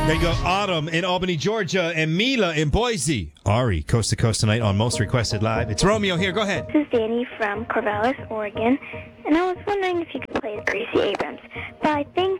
There you go. Autumn in Albany, Georgia, and Mila in Boise. Ari, coast to coast tonight on Most Requested Live. It's Romeo here. Go ahead. This is Danny from Corvallis, Oregon, and I was wondering if you could play Gracie Abrams. Bye, thanks.